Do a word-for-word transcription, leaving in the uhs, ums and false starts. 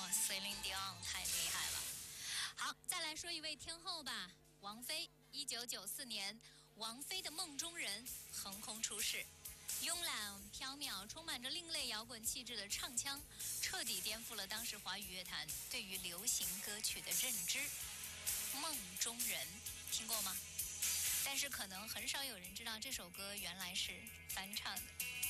哇 ，Celine Dion 太厉害了。好，再来说一位天后吧，王菲。一九九四年，王菲的《梦中人》横空出世，慵懒飘渺、充满着另类摇滚气质的唱腔，彻底颠覆了当时华语乐坛对于流行歌曲的认知。《梦中人》听过吗？但是可能很少有人知道这首歌原来是翻唱的。